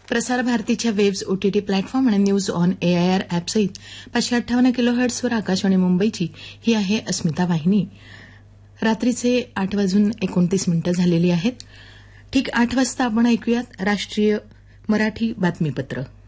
प्रसार भारतीच्या waves OTT platform आणि न्यूज ऑन एआयआर ॲपसहित 558 किलोहर्ट्झवर आकाशवाणी मुंबईची ही आहे अस्मिता वाहिनी. रात्रीचे 8:29 झालेली आहेत. ठीक 8 वाजता आपण ऐकूयात राष्ट्रीय मराठी बातमीपत्र.